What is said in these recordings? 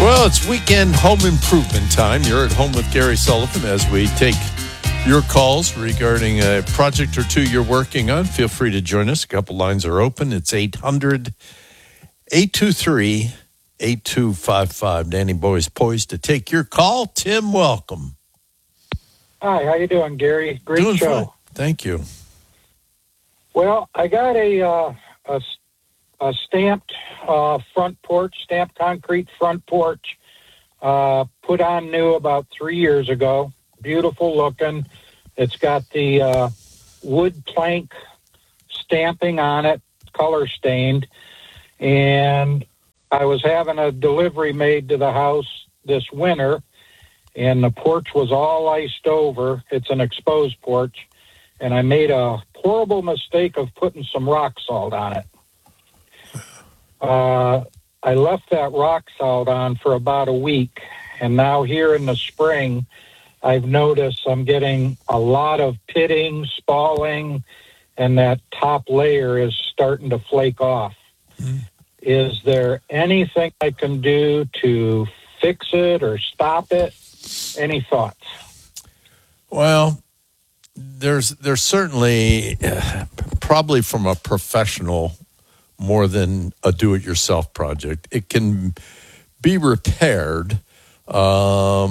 Well, it's weekend home improvement time. You're at home with Gary Sullivan as we take your calls regarding a project or two you're working on. Feel free to join us. A couple lines are open. It's 800-823-8255. Danny Boy's poised to take your call. Tim, welcome. Hi, how you doing, Gary? Great Doing show. fine. Thank you. Well, I got a stamped front porch, stamped concrete front porch, put on new about 3 years ago. Beautiful looking. It's got the wood plank stamping on it, color stained. And I was having a delivery made to the house this winter, and the porch was all iced over. It's an exposed porch. And I made a horrible mistake of putting some rock salt on it. I left that rock salt on for about a week, and now here in the spring, I've noticed I'm getting a lot of pitting, spalling, and that top layer is starting to flake off. Mm. Is there anything I can do to fix it or stop it? Any thoughts? Well, there's certainly probably from a professional more than a do-it-yourself project. It can be repaired. But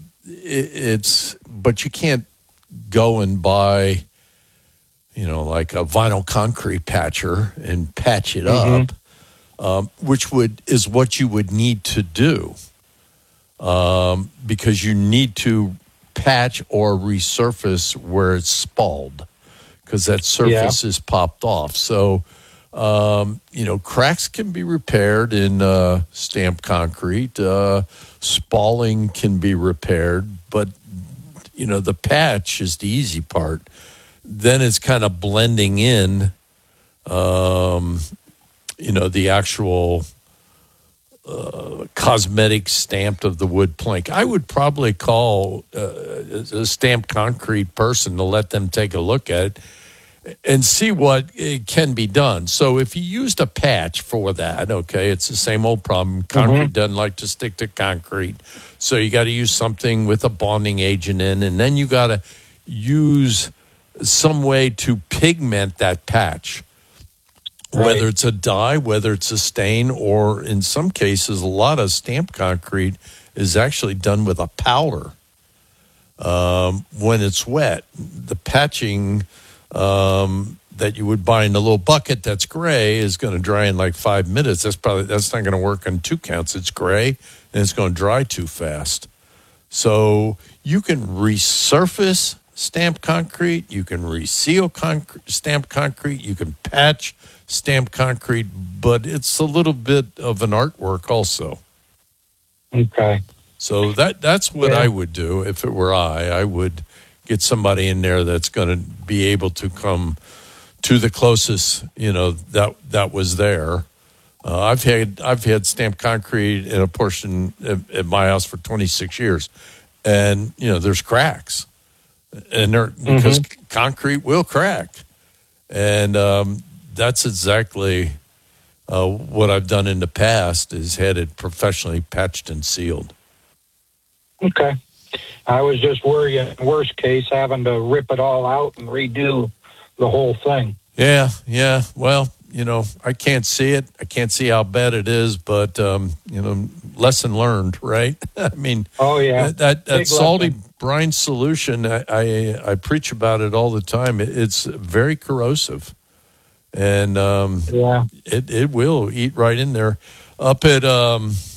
you can't go and buy, like a vinyl concrete patcher and patch it up, which is what you would need to do, because you need to patch or resurface where it's spalled, because that surface is popped off. So, cracks can be repaired in stamped concrete. Spalling can be repaired, but, the patch is the easy part. Then it's kind of blending in, the actual cosmetic stamp of the wood plank. I would probably call a stamped concrete person to let them take a look at it and see what it can be done. So if you used a patch for that, okay, it's the same old problem. Concrete doesn't like to stick to concrete. So you got to use something with a bonding agent in, and then you got to use some way to pigment that patch, whether it's a dye, whether it's a stain, or in some cases, a lot of stamped concrete is actually done with a powder. When it's wet, the patching that you would buy in a little bucket that's gray is going to dry in like 5 minutes. That's not going to work on 2 counts. It's gray and it's going to dry too fast. So you can resurface stamped concrete, you can reseal stamped concrete, you can patch stamped concrete, but it's a little bit of an artwork also. Okay. So that's what I would do if it were I would get somebody in there that's going to be able to come to the closest, that was there. I've had stamped concrete in a portion at my house for 26 years, and there's cracks, and because concrete will crack, and that's exactly what I've done in the past is had it professionally patched and sealed. Okay. I was just worried, worst case, having to rip it all out and redo the whole thing. Yeah. Well, I can't see it. I can't see how bad it is, but, lesson learned, right? I mean, that salty brine solution, I preach about it all the time. It's very corrosive, and it will eat right in there. Up at a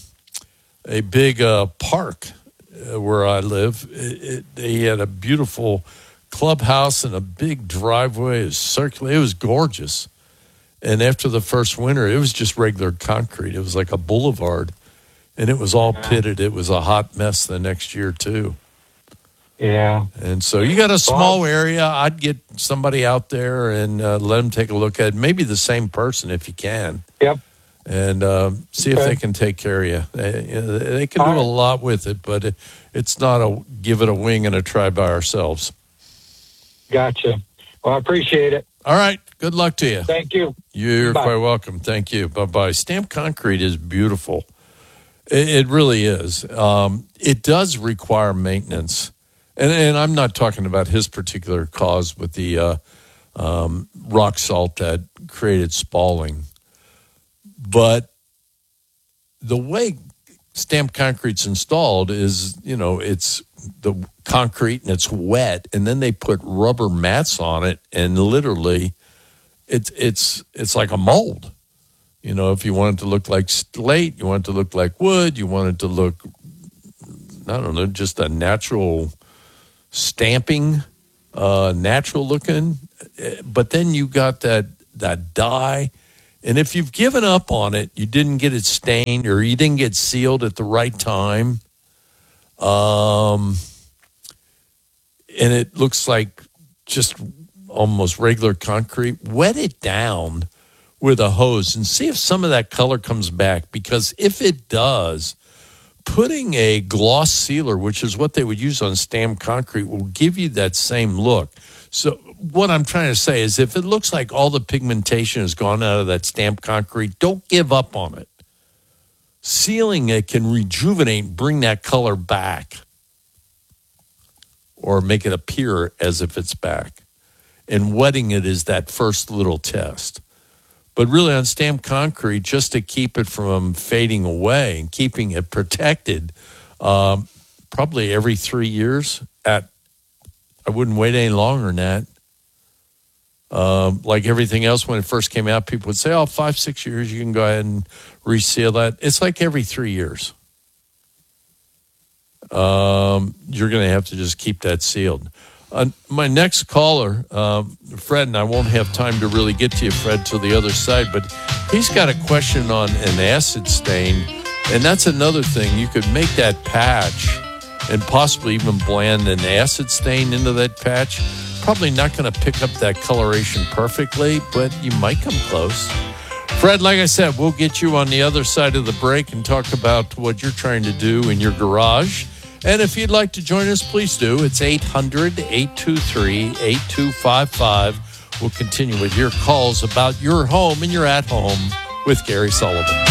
big park where I live, they had a beautiful clubhouse and a big driveway. It was circular. It was gorgeous. And after the first winter, it was just regular concrete. It was like a boulevard, and it was all pitted. It was a hot mess the next year too. Yeah. And so you got a small area. I'd get somebody out there and let them take a look at it. Maybe the same person if you can. Yep. And see if they can take care of you. They can do a lot with it, but it's not a give it a wing and a try by ourselves. Gotcha. Well, I appreciate it. All right. Good luck to you. Thank you. You're quite welcome. Thank you. Bye-bye. Stamped concrete is beautiful. It really is. It does require maintenance. And I'm not talking about his particular cause with the rock salt that created spalling. But the way stamped concrete's installed is, it's the concrete and it's wet, and then they put rubber mats on it, and literally it's like a mold. If you want it to look like slate, you want it to look like wood, you want it to look, I don't know, just a natural stamping, natural looking. But then you got that dye. And if you've given up on it, you didn't get it stained or you didn't get sealed at the right time, and it looks like just almost regular concrete, wet it down with a hose and see if some of that color comes back. Because if it does, putting a gloss sealer, which is what they would use on stamped concrete, will give you that same look. So what I'm trying to say is if it looks like all the pigmentation has gone out of that stamped concrete, don't give up on it. Sealing it can rejuvenate and bring that color back or make it appear as if it's back. And wetting it is that first little test. But really on stamped concrete, just to keep it from fading away and keeping it protected, probably every 3 years. I wouldn't wait any longer than that. Like everything else, when it first came out, people would say, 5-6 years, you can go ahead and reseal that. It's like every 3 years. You're going to have to just keep that sealed. My next caller, Fred, and I won't have time to really get to you, Fred, till the other side, but he's got a question on an acid stain, and that's another thing. You could make that patch and possibly even blend an acid stain into that patch. Probably not going to pick up that coloration perfectly, but you might come close. Fred, like I said, we'll get you on the other side of the break and talk about what you're trying to do in your garage. And if you'd like to join us, please do. It's 800-823-8255. We'll continue with your calls about your home and your at home with Gary Sullivan.